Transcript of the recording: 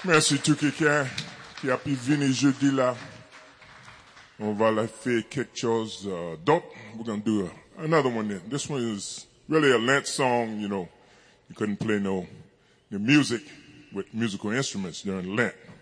Merci tout quelqu'un qui a pu venir jeudi là. On va la faire quelque chose d'autre. We're going to do another one then. This one is really a Lent song, you know. You couldn't play no music with musical instruments during Lent.